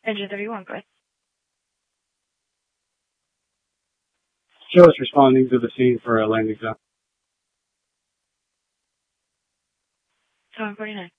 Engine 31, go ahead. Joe is responding to the scene for a landing zone. 749.